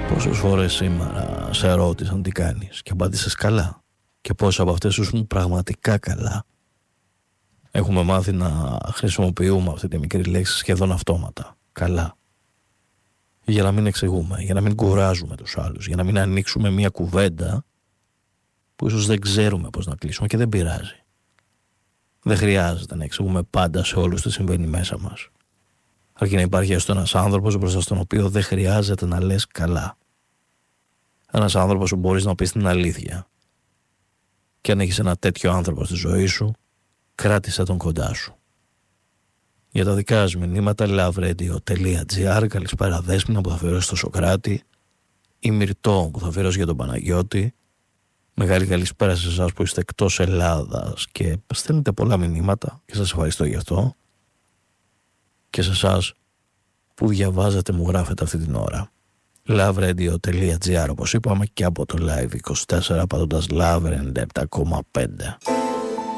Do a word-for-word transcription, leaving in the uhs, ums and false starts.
Πόσες φορές σήμερα σε ρώτησαν τι κάνεις και απάντησες καλά, και πόσες από αυτές ήσουν πραγματικά καλά? Έχουμε μάθει να χρησιμοποιούμε αυτή τη μικρή λέξη σχεδόν αυτόματα. Καλά. Για να μην εξηγούμε, για να μην κουράζουμε τους άλλους, για να μην ανοίξουμε μια κουβέντα που ίσως δεν ξέρουμε πώς να κλείσουμε, και δεν πειράζει. Δεν χρειάζεται να εξηγούμε πάντα σε όλους τι συμβαίνει μέσα μας. Αρκεί να υπάρχει έστω ένας άνθρωπος μπροστά στον οποίο δεν χρειάζεται να λες καλά. Ένας άνθρωπος που μπορείς να πεις την αλήθεια. Και αν έχεις ένα τέτοιο άνθρωπο στη ζωή σου, κράτησε τον κοντά σου. Για τα δικά σου μηνύματα loveradio.gr. Καλησπέρα Δέσποινα που θα αφιερώσει στο Σοκράτη, ή Μυρτώ που θα αφιερώσει για τον Παναγιώτη. Μεγάλη καλησπέρα σε εσάς που είστε εκτός Ελλάδας και στέλνετε πολλά μηνύματα και σας ευχαριστώ γι' αυτό. Και σε εσάς που διαβάζετε, μου γράφετε αυτή την ώρα. loveradio.gr, όπως είπαμε, και από το Live είκοσι τέσσερα πατώντας Love ενενήντα επτά κόμμα πέντε.